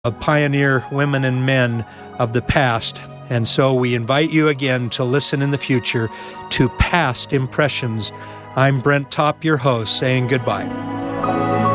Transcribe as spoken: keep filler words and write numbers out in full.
of pioneer women and men of the past. And so we invite you again to listen in the future to Past Impressions. I'm Brent Topp, your host, saying goodbye.